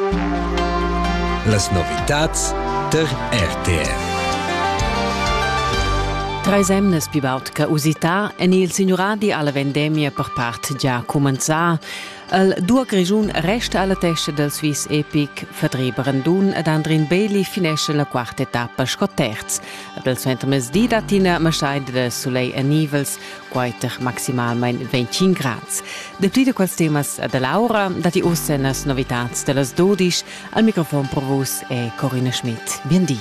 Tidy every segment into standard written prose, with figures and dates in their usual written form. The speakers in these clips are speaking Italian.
Las novitats der RTR. Trais emnes pibaut ca usità en il signoradi alla vendemia per part già començà. Il dua grigiun resta alla testa del Swiss Epic, Vertreiberen Dun ed Andrin Bailey finesce la quarta etappa scotterz. Del centre mesdì datina maschaide de soleil a nivels, quaiter maximalmein 25 grads. De pli de quels temas de Laura, dati ussenas novitats de las 12, al microfon per vos è Corinna Schmidt. Biendi.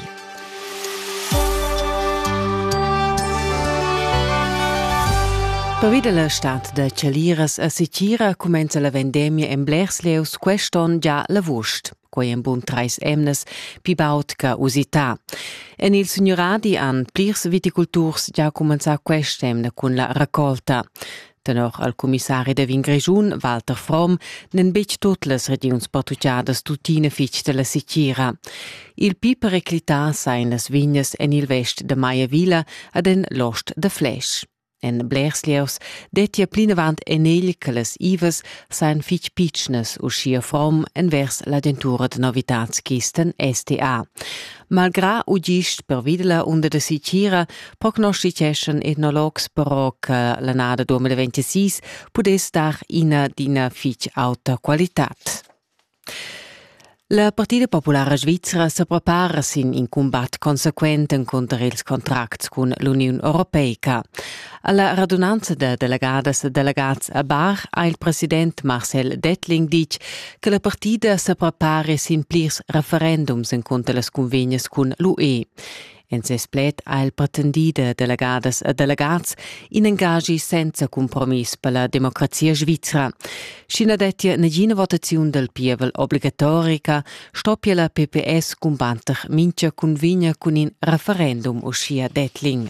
Per via della stat de Cialiras a Sicira comenza la vendemia in Blersleus queston già lavust, quei un bun trais emnes pi baut ca usità. En il signoradi an plirs viticulturs già comenza questemne con la raccolta. Tenor al commissari de Vingregiun, Walter Fromm, nen bec tot las regions portugiadas tutina fitg de la Sicira. Il pi periclità sain las vignes en il vest de Maia Villa ad en l'ost de Flesch. En Blersleus detia plinavant enegli che las ivas sain fitg pitchnes uscia Fromm envers l'agentura de novitats kisten STA. Malgrà ugist per videla under de Sicira, prognosticeschen etnologs però che l'annada 2026 pudes dar ina d'ina fitg alta qualitat. La Partida Popolare Svizzera se prepara in combat consequente contro ils contracts con l'Unione Europea. Alla radunanza de delegadas e delegats a Bar ha il president Marcel Dettling dic che la partida se prepara sin plirs referendums contro las convegnas con l'UE. En s'esplet ha il pretendide delegadas e delegats in engagi senza compromiss per la democrazia svizzera. Scina detia negina votazione del pievel obbligatorica stoppia la PPS combatter mincha convegna con in referendum uscia Dettling.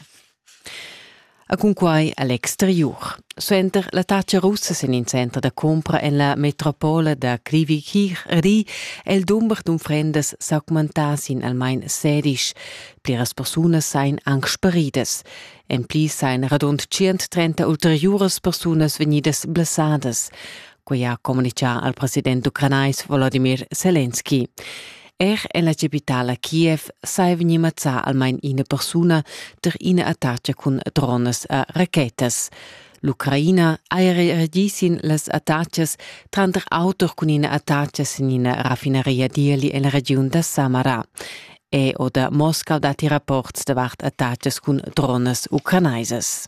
A cunquai all'exterior. Suenter la taccia russa sin in centro da compra en la metropole da Klivikir ri el dumber d'umfrendas s'augmentasin almain 16. Pliras personas sain angsperidas. En pli sain radund 130 ulteriores personas venidas blessadas. Quei ha comunicat al president ucranais Volodymyr Zelensky. En la capitala Kiev sai veni mazzà almain ina persona ter ina attacca con drones a rachetas. L'Ucraina ha reagisin las attaccias tranter autor con ina attaccias in ina raffineria dieli en la region da Samara. O da Moscow dati rapports davart attaccias con drones ucranaises.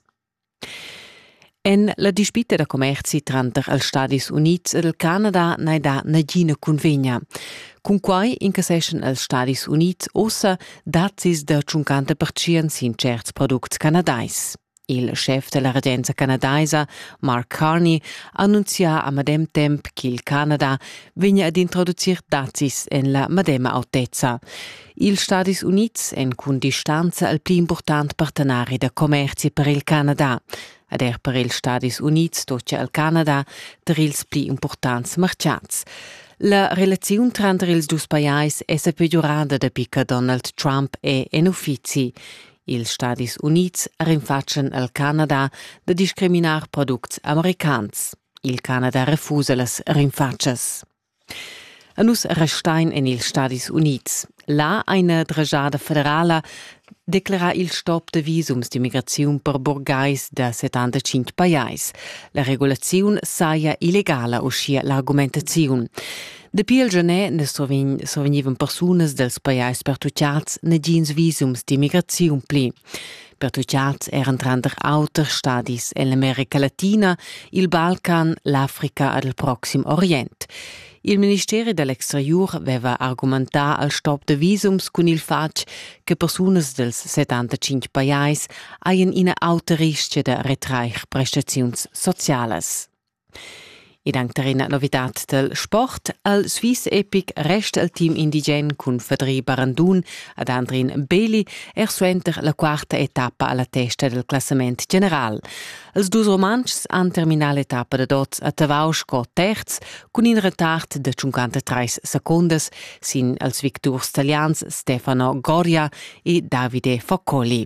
En la dispita da commerci tranter als Stadis Units ed el Canada nai da negina convegna. Con quai incaseschen als Stadis Units ossa dazis da 50% sin certs products canadais. Il chef de la regenza canadaisa, Mark Carney, annuncia a madem temp che il Canada vegna ad introducir dazis en la madema autezza. Il Stadis Units en cun distanza al pli important partenari da commerci per il Canada. Ad per il Stadis Units toccia al Canada der ils pli importants marchats. La relazione tra ils dus pajais è peggiorata da che Donald Trump è in uffici. Il Stadis Units rinfaccian al Canada da discriminar products americans. Il Canada refusa las rinfaccias. A nus restain en il Stadis Units. Là una dragada federala declara il stop de visums di migrazione per borgais da 75 pajais. La regolazione saia illegala uscia l'argumentazione. Depi il genè ne sovvenivan personas dels pajais pertucciats negins visums di migrazione pli. Pertucciats eran tranter auter stadis en l'America Latina, il Balcan, l'Africa ed il Proxim Orient. Il Ministeri dell'Exterior aveva argumentat al stop de visums con il fac che personas dels 75 pajais haien ina auta riscia de retrair prestaziuns socialas. Ed anche novitat del sport, al Swiss Epic resta il team indigen con Vertreiberen Dun ad Andrin Bailey suenter la quarta etappa alla testa del classament general. Els dus romancs han terminat l'etappa de dots a Tavausch co terz con in retard de 53 secondes sin als victors italians Stefano Goria e Davide Foccoli.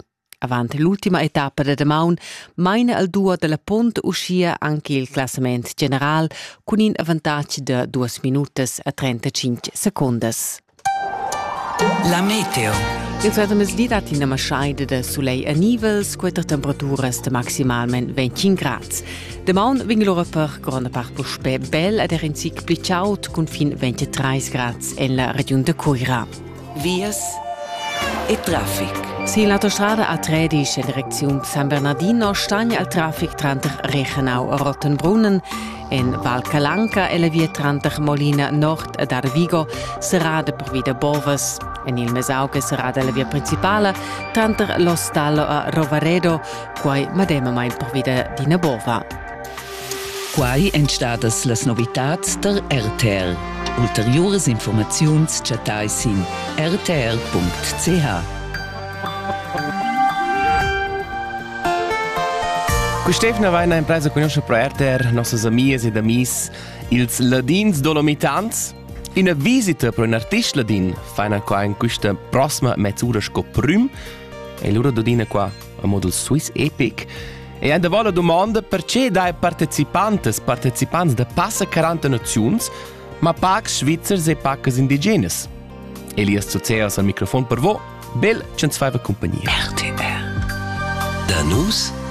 Avant l'ultima etapa de damaun, maina al duo della Pont uscia anche il classament general con un avantatge de 2 minutas e 35 secundas. La meteo. Il suo mesdì dat in una scheide de soleil a nivels, quattro temperaturas de maximalment 25 gradi. Demaun ving loro per grande part puspè bel ed er in sic pli chaud con fin 23 gradi en la regione de Coira. Vias e traffic. Si l'autostrada A13 in direzione San Bernardino stagna al traffic tranter Reichenau a Rottenbrunnen, in Val Calanca e la via tranter Molina Nord ad Arvigo serrada per via Boves. En il Mesauge serrada la via principale tranter Lo Stallo a Rovaredo, quai madema mai per via di Nabova. Quai entstadas las novitats der RTR. Ulteriores informaziuns chatai sin rtr.ch. Stefana va in impresa conosce pro RTR nossas amias ed amis ils ladins dolomitans. In una visita per un artista ladin faina qua in questa prossima mezz'ora scoprüm e loro dodina qua a modo Swiss Epic e han davvero domanda perché dai partecipanti da passa 40 nazioni ma pacs svizzers e pacs indigenes. Elias Zuzeas al microfono per voi, bel ci faiva compagnia. RTR. Da nus